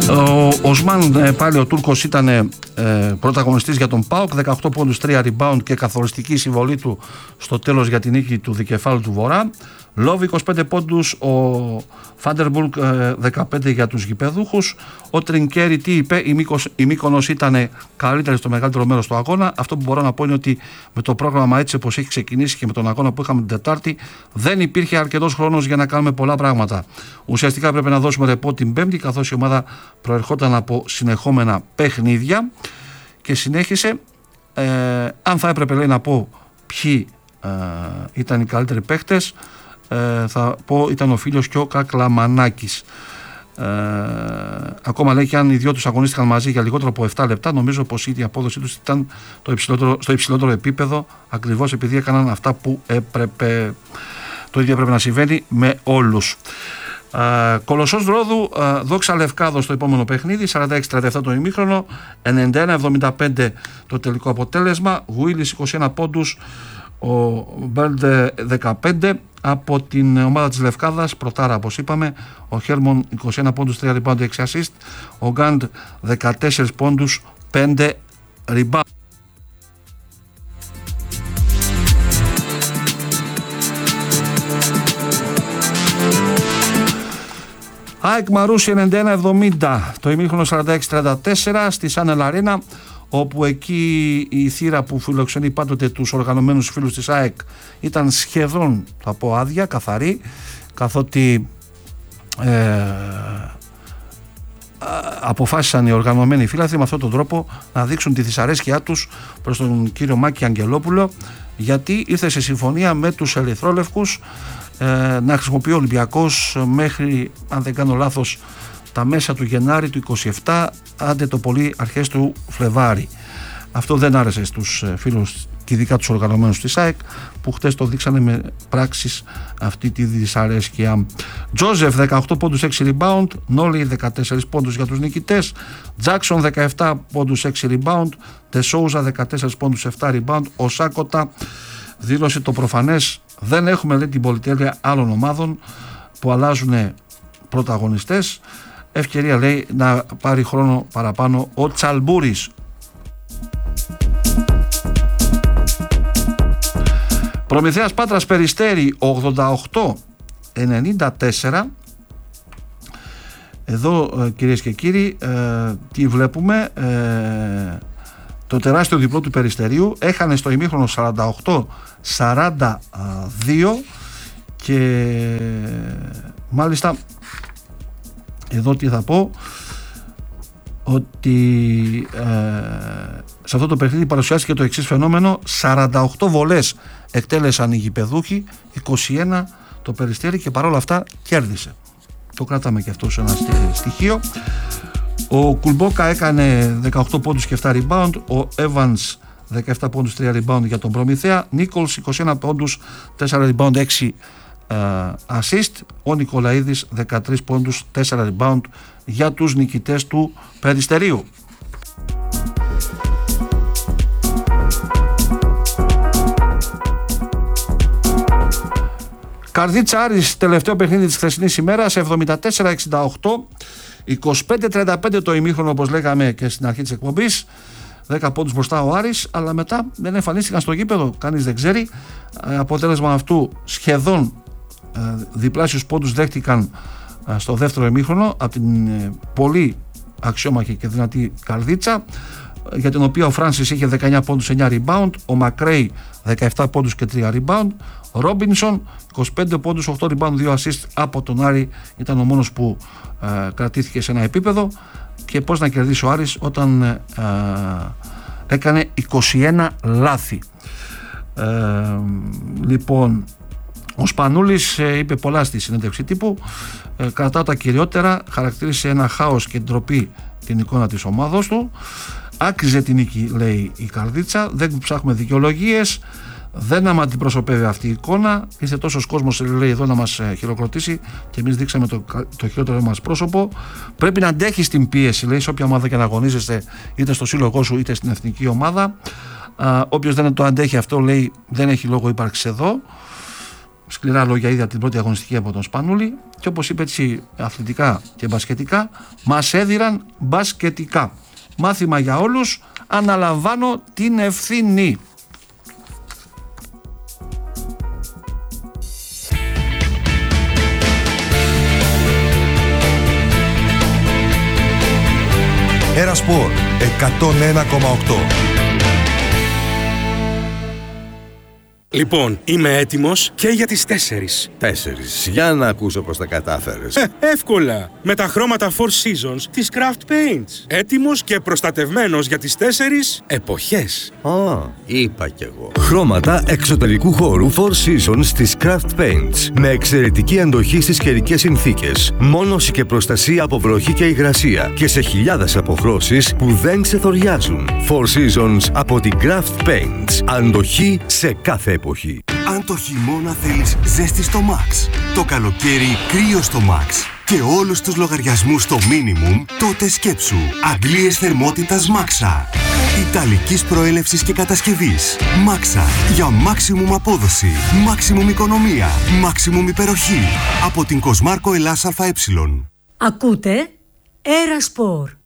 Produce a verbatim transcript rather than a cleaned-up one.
Ο Οσμάν, πάλι ο Τούρκος, ήταν ε, πρωταγωνιστής για τον ΠΑΟΚ, δεκαοκτώ πόντους, τρία rebound και καθοριστική συμβολή του στο τέλος για την νίκη του δικεφάλου του Βορρά. Λόβι είκοσι πέντε πόντους, ο Φάντερμπουργκ δεκαπέντε για τους γηπεδούχους. Ο Τρινκέρι τι είπε, η, Μύκος, η Μύκονος ήταν καλύτερη στο μεγαλύτερο μέρος του αγώνα. Αυτό που μπορώ να πω είναι ότι με το πρόγραμμα έτσι όπως έχει ξεκινήσει και με τον αγώνα που είχαμε την Τετάρτη, δεν υπήρχε αρκετός χρόνος για να κάνουμε πολλά πράγματα. Ουσιαστικά πρέπει να δώσουμε ρεπό την Πέμπτη, καθώς η ομάδα προερχόταν από συνεχόμενα παιχνίδια. Και συνέχισε, ε, αν θα έπρεπε, λέει, να πω ποιοι ε, ήταν οι καλύτεροι παίχτες, Ε, θα πω ήταν ο Φίλιος και ο Κακλαμανάκης. Ε, ακόμα λέει και αν οι δυο τους αγωνίστηκαν μαζί για λιγότερο από επτά λεπτά, νομίζω πως η απόδοσή τους ήταν το υψηλότερο, στο υψηλότερο επίπεδο, ακριβώς επειδή έκαναν αυτά που έπρεπε. Το ίδιο έπρεπε να συμβαίνει με όλους. Ε, Κολοσσός Ρόδου, ε, Δόξα Λευκάδο στο επόμενο παιχνίδι, σαράντα έξι τριάντα επτά το ημίχρονο, ενενήντα ένα εβδομήντα πέντε το τελικό αποτέλεσμα. Γουίλης είκοσι ένα πόντους, ο Μπέλντε δεκαπέντε. Από την ομάδα της Λευκάδας, πρωτάρα όπως είπαμε, ο Χέρμον είκοσι ένα πόντους, τρία rebound, έξι assist, ο Γκάντ δεκατέσσερα πόντους, πέντε rebound. ΑΕΚ Μαρούσι ενενήντα ένα εβδομήντα, το ημίχρονο σαράντα έξι τριάντα τέσσερα στη Σάνελ Αρένα, όπου εκεί η θύρα που φιλοξενεί πάντοτε τους οργανωμένους φίλους της ΑΕΚ ήταν σχεδόν, θα πω, άδεια, καθαρή, καθότι ε, αποφάσισαν οι οργανωμένοι φίλαθλοι με αυτόν τον τρόπο να δείξουν τη δυσαρέσκειά τους προς τον κύριο Μάκη Αγγελόπουλο, γιατί ήρθε σε συμφωνία με τους ερυθρόλευκους ε, να χρησιμοποιεί ο Ολυμπιακός μέχρι, αν δεν κάνω λάθος, τα μέσα του Γενάρη του είκοσι επτά, άντε το πολύ αρχές του Φλεβάρη. Αυτό δεν άρεσε στους φίλους και ειδικά τους οργανωμένους της ΑΕΚ, που χτες το δείξανε με πράξεις αυτή τη δυσαρέσκεια. Τζόζεφ δεκαοκτώ πόντους, έξι rebound, Νόλι δεκατέσσερα πόντους για τους νικητές, Τζάκσον δεκαεπτά πόντους, έξι rebound, Τεσόουζα δεκατέσσερα πόντους, επτά rebound. Ο Σάκοτα δήλωσε το προφανές, δεν έχουμε, λέει, την πολυτέλεια άλλων ομάδων που αλλάζουν πρωταγωνιστές. Ευκαιρία, λέει, να πάρει χρόνο παραπάνω ο Τσαλμπούρης. Προμηθέας Πάτρας Περιστέρι ογδόντα οκτώ ενενήντα τέσσερα. Εδώ, κυρίες και κύριοι, ε, τι βλέπουμε, ε, το τεράστιο διπλό του Περιστερίου. Έχανε στο ημίχρονο σαράντα οκτώ σαράντα δύο και μάλιστα εδώ τι θα πω, ότι ε, σε αυτό το παιχνίδι παρουσιάστηκε το εξής φαινόμενο: σαράντα οκτώ βολές εκτέλεσαν οι γηπεδούχοι, είκοσι ένα το Περιστέρι, και παρόλα αυτά κέρδισε. Το κρατάμε και αυτό σε ένα στοιχείο. Ο Κουλμπόκα έκανε δεκαοκτώ πόντους και επτά rebound, ο Evans δεκαεπτά πόντους, τρία rebound για τον Προμηθέα, Νίκολς είκοσι ένα πόντους, τέσσερα rebound, έξι Uh, assist, ο Νικολαίδης δεκατρείς πόντους, τέσσερα rebound για τους νικητές του Περιστερίου. Καρδίτσα Άρης, τελευταίο παιχνίδι της χθεσινής ημέρας, εβδομήντα τέσσερα εξήντα οκτώ, είκοσι πέντε τριάντα πέντε το ημίχρονο, όπως λέγαμε και στην αρχή της εκπομπής. δέκα πόντους μπροστά ο Άρης, αλλά μετά δεν εμφανίστηκαν στο γήπεδο, κανείς δεν ξέρει. Αποτέλεσμα αυτού, σχεδόν διπλάσιους πόντους δέχτηκαν στο δεύτερο ημίχρονο από την πολύ αξιόμαχη και δυνατή Καρδίτσα, για την οποία ο Φράνσις είχε δεκαεννιά πόντους, εννιά rebound, ο Μακρέι δεκαεπτά πόντους και τρία rebound, ο Ρόμπινσον είκοσι πέντε πόντους, οκτώ rebound, δύο assist από τον Άρη, ήταν ο μόνος που ε, κρατήθηκε σε ένα επίπεδο. Και πώς να κερδίσει ο Άρης όταν ε, έκανε είκοσι ένα λάθη. Ε, λοιπόν, ο Σπανούλης ε, είπε πολλά στη συνέντευξη τύπου, ε, κρατάω τα κυριότερα, χαρακτήρισε ένα χάος και ντροπή την εικόνα της ομάδος του. Άκριζε την νίκη, λέει, η Καρδίτσα, δεν ψάχνουμε δικαιολογίες, δεν άμα αντιπροσωπεύει αυτή η εικόνα. Ήρθε τόσος κόσμος, λέει, εδώ να μας χειροκροτήσει και εμείς δείξαμε το, το χειρότερο μας πρόσωπο. Πρέπει να αντέχεις την πίεση, λέει, σε όποια ομάδα και να αγωνίζεσαι, είτε στο σύλλογό σου είτε στην εθνική ομάδα. Όποιος δεν το αντέχει αυτό, λέει, δεν έχει λόγο ύπαρξης εδώ. σκληρά λόγια είδα την πρώτη αγωνιστική από τον Σπανούλη και όπως είπε έτσι αθλητικά και μπασκετικά, μας έδιραν μπασκετικά. Μάθημα για όλους, αναλαμβάνω την ευθύνη. Ένα Σπορ εκατόν ένα κόμμα οκτώ. Λοιπόν, είμαι έτοιμος και για τις τέσσερις. Τέσσερις. Για να ακούσω πώς τα κατάφερες. Ε, εύκολα. Με τα χρώματα Four Seasons της Craft Paints. Έτοιμος και προστατευμένος για τις τέσσερις εποχές. Α, είπα κι εγώ. Χρώματα εξωτερικού χώρου Four Seasons της Craft Paints. Με εξαιρετική αντοχή στις καιρικές συνθήκες. Μόνωση και προστασία από βροχή και υγρασία. Και σε χιλιάδες αποχρώσεις που δεν ξεθοριάζουν. Four Seasons από την Craft Paints. Αντοχή σε κάθε εποχή. Αν το χειμώνα θέλεις ζέστη στο Max, το καλοκαίρι κρύο στο Max και όλους τους λογαριασμούς στο minimum, τότε σκέψου αντλίες θερμότητας Maxa. Ιταλικής προέλευσης και κατασκευής. Maxa για maximum απόδοση, maximum οικονομία, maximum υπεροχή. Από την Κοσμάρκο Ελλάς ΑΕ. Ακούτε Ένα Σπορ.